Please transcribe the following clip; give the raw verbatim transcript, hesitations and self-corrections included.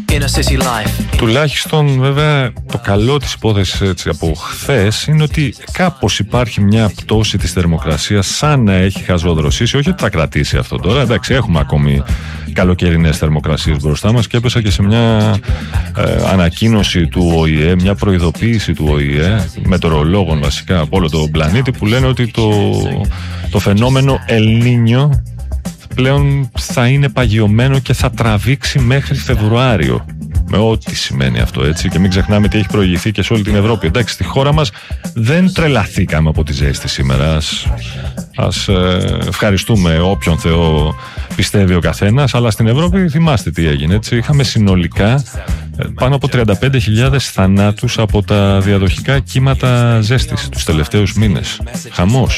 Τουλάχιστον βέβαια το καλό της υπόθεσης έτσι, από χθες είναι ότι κάπως υπάρχει μια πτώση της θερμοκρασίας, σαν να έχει χαζοδροσίσει. Όχι ότι θα κρατήσει αυτό τώρα, εντάξει, έχουμε ακόμη καλοκαιρινές θερμοκρασίες μπροστά μας και έπεσα και σε μια ε, ανακοίνωση του Ο Η Ε, μια προειδοποίηση του Ο Η Ε, μετεωρολόγων βασικά από όλο τον πλανήτη, που λένε ότι το, το φαινόμενο El Niño πλέον θα είναι παγιωμένο και θα τραβήξει μέχρι Φεβρουάριο. Με ό,τι σημαίνει αυτό, έτσι. Και μην ξεχνάμε τι έχει προηγηθεί και σε όλη την Ευρώπη. Εντάξει, στη χώρα μας δεν τρελαθήκαμε από τη ζέστη σήμερα. Ας, ας ε, ευχαριστούμε όποιον Θεό πιστεύει ο καθένας. Αλλά στην Ευρώπη θυμάστε τι έγινε, έτσι. Είχαμε συνολικά ε, πάνω από τριάντα πέντε χιλιάδες θανάτους από τα διαδοχικά κύματα ζέστης τους τελευταίους μήνες. Χαμός.